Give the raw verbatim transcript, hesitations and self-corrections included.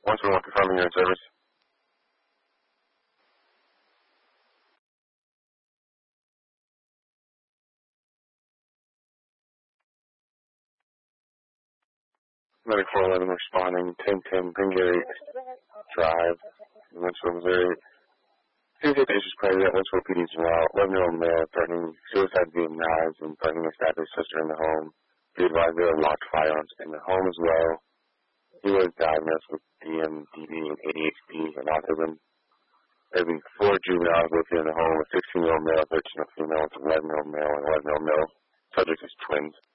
Once we want confirming your service. Medic four eleven responding, ten ten Green Drive, Winslow, Missouri. Tuesday patient present at Winslow P D's well, eleven-year-old male threatening suicide via knives and threatening to stab his sister in the home. Be advised there are locked firearms in the home as well. He was diagnosed with D M D D and A D H D and autism. There have been four juveniles located in the home, a sixteen-year-old male, thirteen-year-old female, with an eleven-year-old male, and an eleven-year-old male. Subject is twins.